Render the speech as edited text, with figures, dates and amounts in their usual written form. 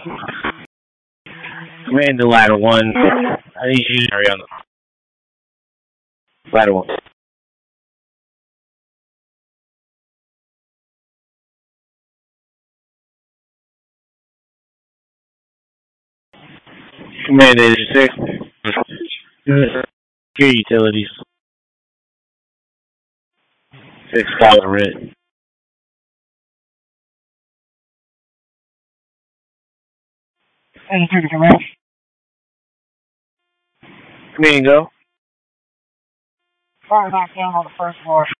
Command to ladder 1. I need you to hurry on the ladder 1. Command 86. Secure utilities. 6,000 rent. Command go. Fire back down on the first floor.